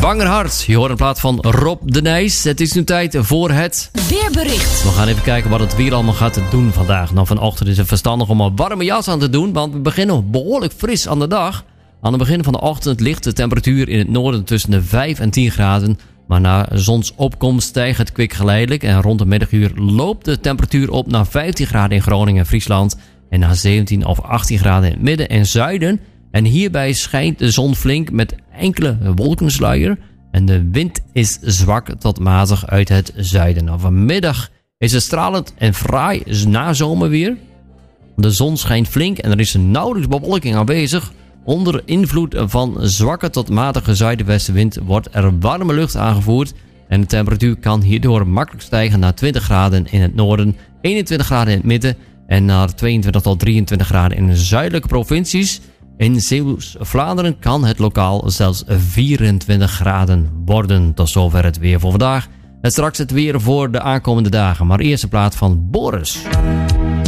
Zwangerhart. Je hoort een plaat van Rob de Nijs. Het is nu tijd voor het weerbericht. We gaan even kijken wat het weer allemaal gaat doen vandaag. Nou, vanochtend is het verstandig om een warme jas aan te doen, want we beginnen behoorlijk fris aan de dag. Aan het begin van de ochtend ligt de temperatuur in het noorden tussen de 5 en 10 graden. Maar na zonsopkomst stijgt het kwik geleidelijk en rond de middaguur loopt de temperatuur op naar 15 graden in Groningen en Friesland. En naar 17 of 18 graden in het midden en zuiden. En hierbij schijnt de zon flink met enkele wolkensluier. En de wind is zwak tot matig uit het zuiden. Nou, vanmiddag is het stralend en fraai nazomerweer. De zon schijnt flink en er is nauwelijks bewolking aanwezig. Onder invloed van zwakke tot matige zuidwestenwind wordt er warme lucht aangevoerd. En de temperatuur kan hierdoor makkelijk stijgen naar 20 graden in het noorden, 21 graden in het midden en naar 22 tot 23 graden in de zuidelijke provincies. In Zeeuws-Vlaanderen kan het lokaal zelfs 24 graden worden. Tot zover het weer voor vandaag. En straks het weer voor de aankomende dagen. Maar eerst een plaat van Boris.